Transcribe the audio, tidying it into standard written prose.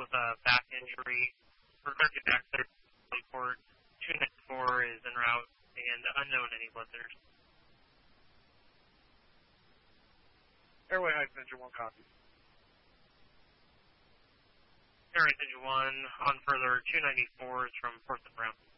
with a back injury. Regarding back there, report 294 is en route and unknown any listeners. Airway Heights Engine 1 copy. Airway Engine 1 on further 294s from Portsmouth Brown.